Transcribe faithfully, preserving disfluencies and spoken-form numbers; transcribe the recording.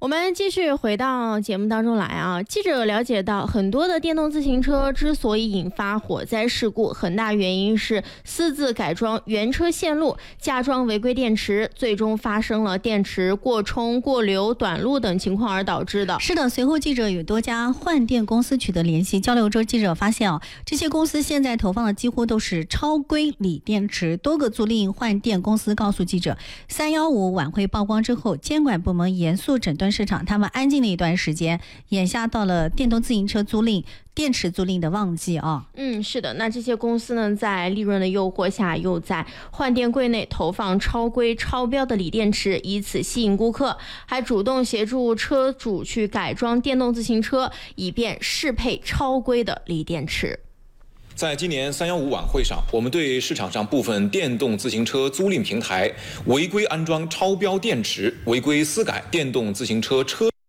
我们继续回到节目当中来啊。记者了解到，很多的电动自行车之所以引发火灾事故，很大原因是私自改装原车线路，加装违规电池，最终发生了电池过充、过流、短路等情况而导致的。 是的，随后记者与多家换电公司取得联系，交流中记者发现哦，这些公司现在投放的几乎都是超规锂电池。多个租赁换电公司告诉记者，三一五晚会曝光之后，监管部门严肃整顿市场，他们安静了一段时间，眼下到了电动自行车租赁、电池租赁的旺季啊。 嗯，是的，那这些公司呢，在利润的诱惑下，又在换电柜内投放超规超标的锂电池，以此吸引顾客，还主动协助车主去改装电动自行车，以便适配超规的锂电池。 在今年三一五晚会上，我们对市场上部分电动自行车租赁平台违规安装超标电池、违规私改电动自行车车